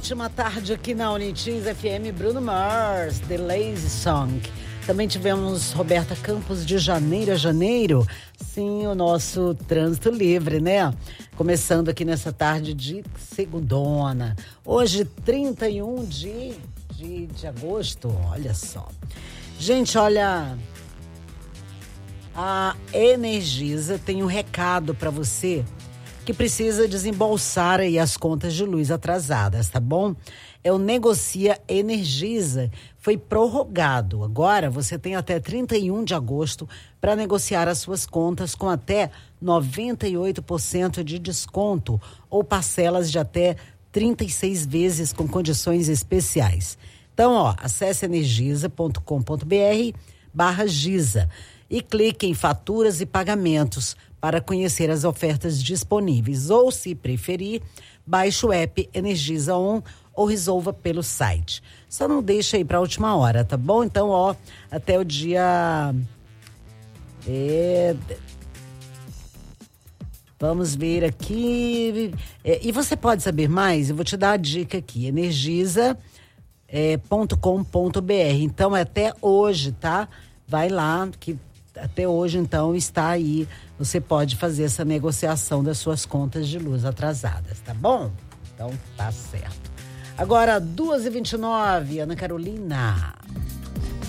ótima tarde aqui na Unitins FM. Bruno Mars, The Lazy Song. Também tivemos Roberta Campos, de Janeiro a Janeiro. Sim, o nosso trânsito livre, né? Começando aqui nessa tarde de segundona. Hoje, 31 de agosto, olha só. Gente, olha, a Energisa tem um recado para você que precisa desembolsar aí as contas de luz atrasadas, tá bom? É o Negocia Energisa, foi prorrogado. Agora você tem até 31 de agosto para negociar as suas contas com até 98% de desconto ou parcelas de até 36 vezes com condições especiais. Então, acesse energisa.com.br/Giza e clique em faturas e pagamentos para conhecer as ofertas disponíveis. Ou, se preferir, baixe o app Energisa On ou resolva pelo site. Só não deixa aí para a última hora, tá bom? Então, até o dia... Vamos ver aqui. E você pode saber mais? Eu vou te dar a dica aqui. Energisa.com.br. Então, até hoje, tá? Vai lá, que até hoje, então, está aí. Você pode fazer essa negociação das suas contas de luz atrasadas, tá bom? Então, tá certo. Agora, 2h29, Ana Carolina.